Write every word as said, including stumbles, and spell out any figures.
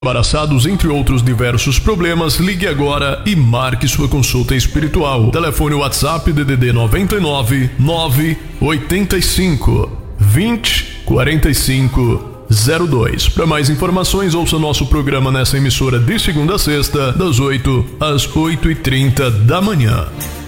embaraçados, entre outros diversos problemas, ligue agora e marque sua consulta espiritual. Telefone WhatsApp D D D noventa e nove, nove oitenta e cinco, vinte, quarenta e cinco, zero dois. Para mais informações, ouça nosso programa nessa emissora de segunda a sexta, das oito às oito e trinta da manhã.